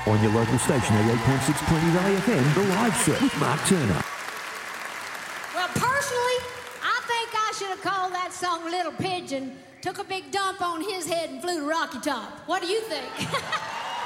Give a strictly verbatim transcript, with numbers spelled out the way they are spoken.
On your local station, eighty-eight point six Plenty's A F M, The Live Show with Mark Turner. Well, personally, I think I should have called that song Little Pigeon, took a big dump on his head and flew to Rocky Top. What do you think?